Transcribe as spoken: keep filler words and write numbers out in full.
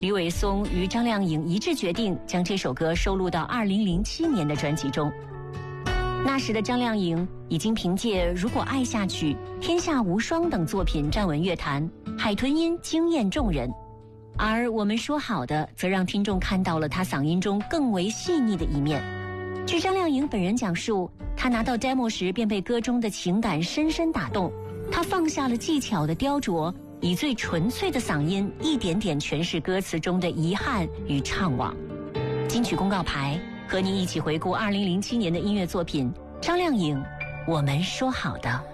李伟松与张靓颖一致决定将这首歌收录到二零零七年的专辑中。那时的张靓颖已经凭借《如果爱下去》《天下无双》等作品站稳乐坛，海豚音惊艳众人。而我们说好的则让听众看到了她嗓音中更为细腻的一面。据张靓颖本人讲述，她拿到 demo 时便被歌中的情感深深打动，她放下了技巧的雕琢，以最纯粹的嗓音一点点诠释歌词中的遗憾与怅惘。金曲公告牌和你一起回顾二零零七年的音乐作品，张靓颖《我们说好的》。